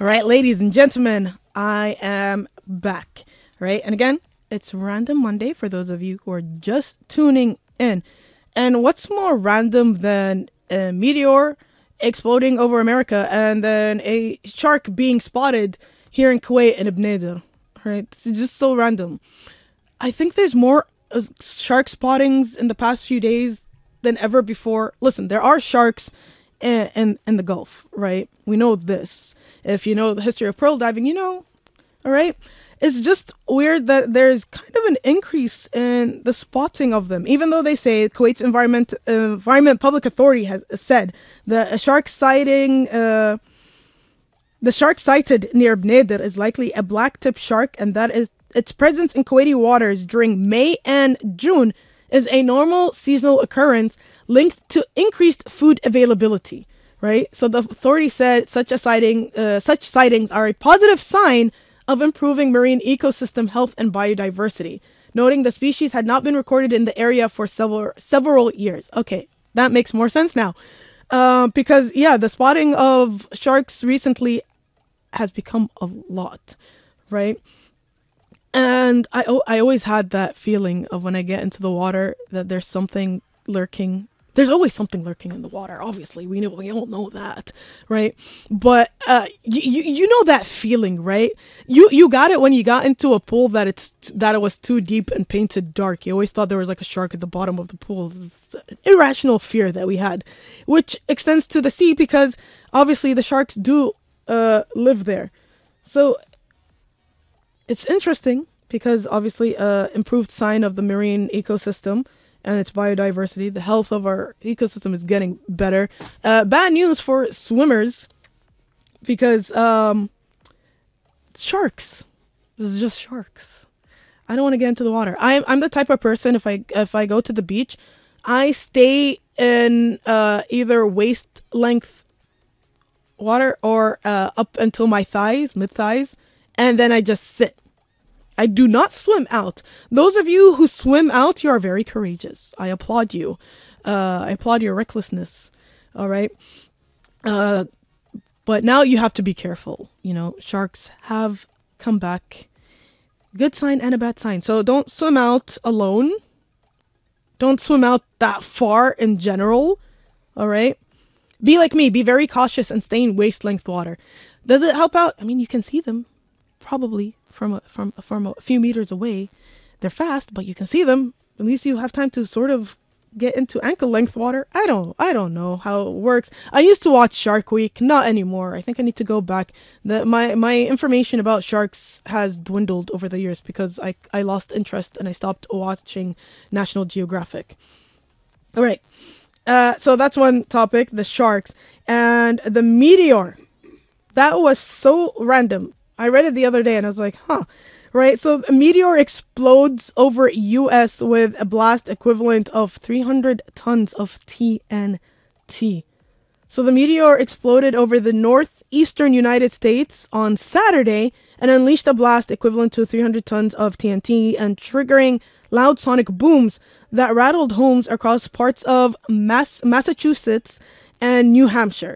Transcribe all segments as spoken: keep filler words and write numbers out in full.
All right, ladies and gentlemen, I am back. Right, and again, it's Random Monday for those of you who are just tuning in. And what's more random than a meteor exploding over America and then a shark being spotted here in Kuwait and Ibn Aden? Right, it's just so random. I think there's more uh, shark spottings in the past few days than ever before. Listen, there are sharks in, in, in the Gulf, right? We know this. If you know the history of pearl diving, you know, all right? It's just weird that there's kind of an increase in the spotting of them, even though they say Kuwait's Environment Environment Public Authority has said that a shark sighting, uh, the shark sighted near Bneider is likely a black-tip shark, and that is its presence in Kuwaiti waters during May and June is a normal seasonal occurrence linked to increased food availability. Right, so the authority said such a sighting, uh, such sightings are a positive sign of improving marine ecosystem health and biodiversity, noting the species had not been recorded in the area for several several years. Okay, that makes more sense now, uh, because yeah, the spotting of sharks recently has become a lot, right? And I I always had that feeling of when I get into the water that there's something lurking. There's always something lurking in the water. Obviously, we know we all know that, right? But uh, you you know that feeling, right? You you got it when you got into a pool that it's that it was too deep and painted dark. You always thought there was like a shark at the bottom of the pool. It's an irrational fear that we had, which extends to the sea because obviously the sharks do uh, live there. So it's interesting because obviously, uh, improved sign of the marine ecosystem and its biodiversity. The health of our ecosystem is getting better. Uh, bad news for swimmers because um, sharks. This is just sharks. I don't want to get into the water. I'm I'm the type of person, if I if I go to the beach, I stay in uh, either waist length water or uh, up until my thighs, mid thighs, and then I just sit. I do not swim out. Those of you who swim out, you are very courageous. I applaud you. Uh, I applaud your recklessness. All right. Uh, but now you have to be careful. You know, sharks have come back. Good sign and a bad sign. So don't swim out alone. Don't swim out that far in general. All right. Be like me. Be very cautious and stay in waist length water. Does it help out? I mean, you can see them. Probably. From a, from from a few meters away. They're fast, but you can see them. At least you have time to sort of get into ankle length water. I don't I don't know how it works. I used to watch Shark Week, not anymore. I think I need to go back. The my my information about sharks has dwindled over the years because I I lost interest and I stopped watching National Geographic. All right. Uh, so that's one topic, the sharks and the meteor. That was so random. I read it the other day and I was like, huh, right? So a meteor explodes over U S with a blast equivalent of three hundred tons of T N T. So the meteor exploded over the northeastern United States on Saturday and unleashed a blast equivalent to three hundred tons of T N T and triggering loud sonic booms that rattled homes across parts of Mass- Massachusetts and New Hampshire.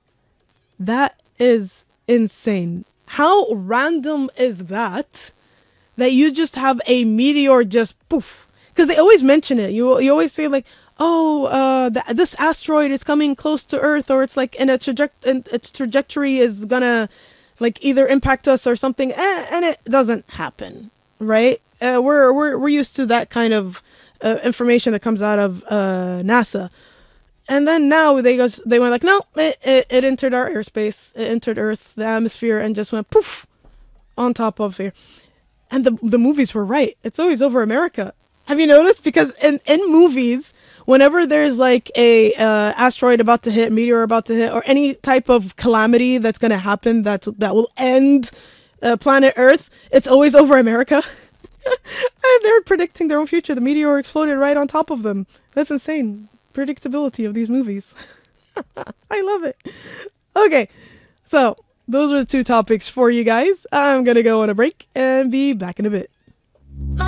That is insane. How random is that? That you just have a meteor just poof. Because they always mention it. You you always say like, oh, uh, th- this asteroid is coming close to Earth, or it's like in a trajectory. Its trajectory is gonna like either impact us or something, eh, and it doesn't happen, right? Uh, we're we're we're used to that kind of uh, information that comes out of uh, NASA. And then now they go, they went like, no, it, it, it entered our airspace, it entered Earth, the atmosphere, and just went poof on top of here. And the the movies were right. It's always over America. Have you noticed? Because in, in movies, whenever there's like a uh, asteroid about to hit, meteor about to hit, or any type of calamity that's going to happen that that will end uh, planet Earth, it's always over America. And they're predicting their own future. The meteor exploded right on top of them. That's insane. Predictability of these movies. I love it. Okay, so those are the two topics for you guys. I'm gonna go on a break and be back in a bit.